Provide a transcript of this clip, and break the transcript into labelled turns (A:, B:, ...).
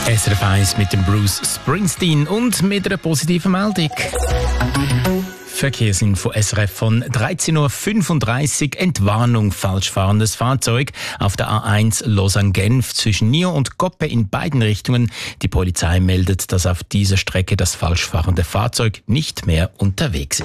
A: SRF 1 mit dem Bruce Springsteen und mit einer positiven Meldung. Verkehrsinfo SRF von 13.35 Uhr. Entwarnung, falsch fahrendes Fahrzeug auf der A1 Lausanne-Genf zwischen Nier und Goppe in beiden Richtungen. Die Polizei meldet, dass auf dieser Strecke das falsch fahrende Fahrzeug nicht mehr unterwegs ist.